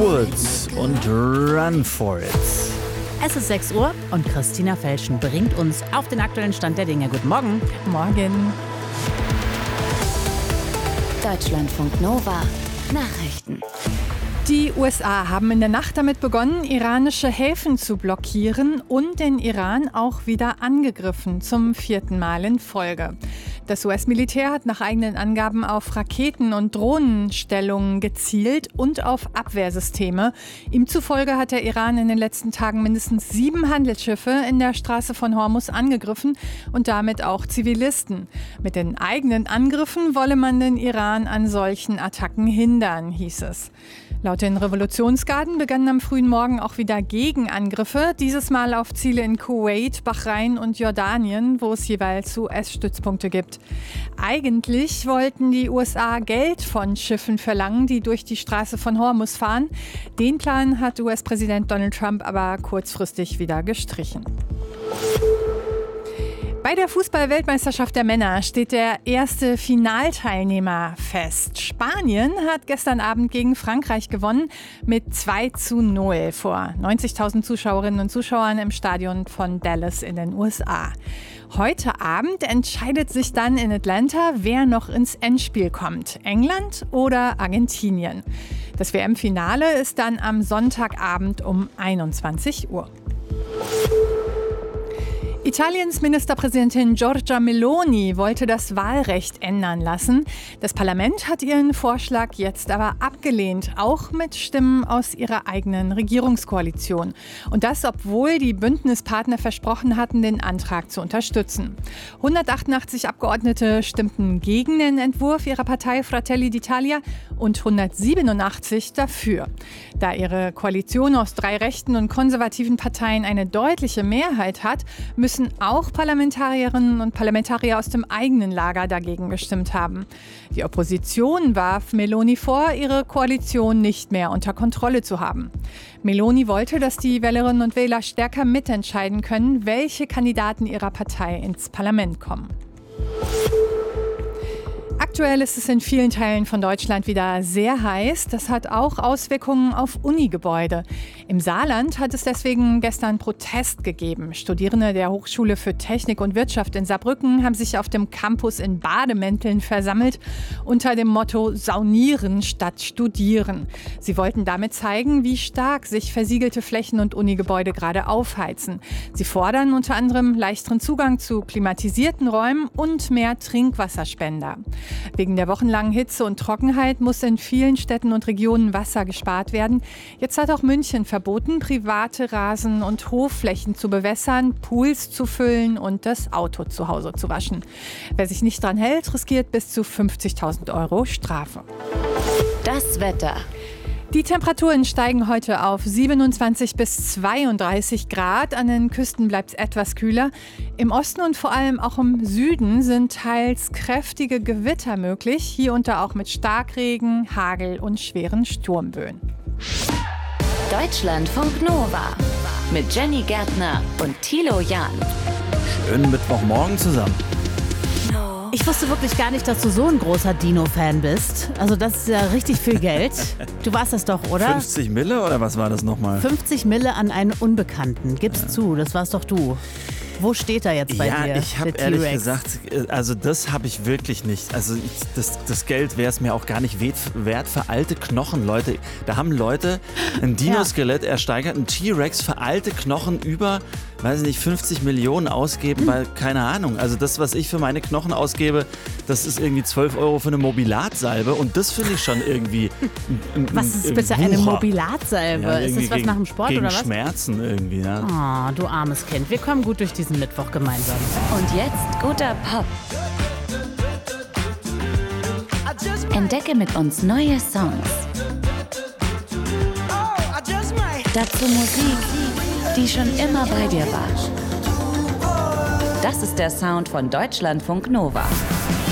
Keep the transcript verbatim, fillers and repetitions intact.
Woods und Run for It. Es ist sechs Uhr und Christina Felschen bringt uns auf den aktuellen Stand der Dinge. Guten Morgen. Morgen. Deutschlandfunk Nova. Nachrichten. Die U S A haben in der Nacht damit begonnen, iranische Häfen zu blockieren und den Iran auch wieder angegriffen, zum vierten Mal in Folge. Das U S-Militär hat nach eigenen Angaben auf Raketen- und Drohnenstellungen gezielt und auf Abwehrsysteme. Ihm zufolge hat der Iran in den letzten Tagen mindestens sieben Handelsschiffe in der Straße von Hormuz angegriffen und damit auch Zivilisten. Mit den eigenen Angriffen wolle man den Iran an solchen Attacken hindern, hieß es. Laut den Revolutionsgarden begannen am frühen Morgen auch wieder Gegenangriffe, dieses Mal auf Ziele in Kuwait, Bahrain und Jordanien, wo es jeweils U S-Stützpunkte gibt. Eigentlich wollten die U S A Geld von Schiffen verlangen, die durch die Straße von Hormuz fahren. Den Plan hat U S-Präsident Donald Trump aber kurzfristig wieder gestrichen. Bei der Fußball-Weltmeisterschaft der Männer steht der erste Finalteilnehmer fest. Spanien hat gestern Abend gegen Frankreich gewonnen mit zwei zu null vor neunzigtausend Zuschauerinnen und Zuschauern im Stadion von Dallas in den U S A. Heute Abend entscheidet sich dann in Atlanta, wer noch ins Endspiel kommt. England oder Argentinien. Das W M-Finale ist dann am Sonntagabend um einundzwanzig Uhr. Italiens Ministerpräsidentin Giorgia Meloni wollte das Wahlrecht ändern lassen. Das Parlament hat ihren Vorschlag jetzt aber abgelehnt, auch mit Stimmen aus ihrer eigenen Regierungskoalition. Und das, obwohl die Bündnispartner versprochen hatten, den Antrag zu unterstützen. hundertachtundachtzig Abgeordnete stimmten gegen den Entwurf ihrer Partei Fratelli d'Italia und hundertsiebenundachtzig dafür. Da ihre Koalition aus drei rechten und konservativen Parteien eine deutliche Mehrheit hat, müssen auch Parlamentarierinnen und Parlamentarier aus dem eigenen Lager dagegen gestimmt haben. Die Opposition warf Meloni vor, ihre Koalition nicht mehr unter Kontrolle zu haben. Meloni wollte, dass die Wählerinnen und Wähler stärker mitentscheiden können, welche Kandidaten ihrer Partei ins Parlament kommen. Aktuell ist es in vielen Teilen von Deutschland wieder sehr heiß. Das hat auch Auswirkungen auf Unigebäude. Im Saarland hat es deswegen gestern Protest gegeben. Studierende der Hochschule für Technik und Wirtschaft in Saarbrücken haben sich auf dem Campus in Bademänteln versammelt unter dem Motto Saunieren statt Studieren. Sie wollten damit zeigen, wie stark sich versiegelte Flächen und Unigebäude gerade aufheizen. Sie fordern unter anderem leichteren Zugang zu klimatisierten Räumen und mehr Trinkwasserspender. Wegen der wochenlangen Hitze und Trockenheit muss in vielen Städten und Regionen Wasser gespart werden. Jetzt hat auch München verboten, private Rasen- und Hofflächen zu bewässern, Pools zu füllen und das Auto zu Hause zu waschen. Wer sich nicht dran hält, riskiert bis zu fünfzigtausend Euro Strafe. Das Wetter. Die Temperaturen steigen heute auf siebenundzwanzig bis zweiunddreißig Grad. An den Küsten bleibt es etwas kühler. Im Osten und vor allem auch im Süden sind teils kräftige Gewitter möglich. Hier unter auch mit Starkregen, Hagel und schweren Sturmböen. Deutschlandfunk Nova. Mit Jenny Gärtner und Thilo Jahn. Schönen Mittwochmorgen zusammen. Ich wusste wirklich gar nicht, dass du so ein großer Dino-Fan bist. Also das ist ja richtig viel Geld. Du warst das doch, oder? fünfzig Mille oder was war das nochmal? fünfzig Mille an einen Unbekannten. Gib's ja. zu, das warst doch du. Wo steht er jetzt bei ja, dir? Ja, ich habe ehrlich gesagt, also das habe ich wirklich nicht. Also ich, das, das Geld wäre es mir auch gar nicht wert für alte Knochen, Leute. Da haben Leute ein Dinoskelett ja. ersteigert, ein T-Rex für alte Knochen über, weiß ich nicht, fünfzig Millionen ausgeben, hm. weil, keine Ahnung. Also das, was ich für meine Knochen ausgebe, das ist irgendwie zwölf Euro für eine Mobilatsalbe und das finde ich schon irgendwie ein, ein, Was ist ein bitte Wucher. Eine Mobilatsalbe? Ja, ist das was gegen, nach dem Sport gegen oder was? Schmerzen irgendwie, ja. Oh, du armes Kind. Wir kommen gut durch diesen Mittwoch gemeinsam. Und jetzt guter Pop. Entdecke mit uns neue Songs. Dazu Musik, die schon immer bei dir war. Das ist der Sound von Deutschlandfunk Nova.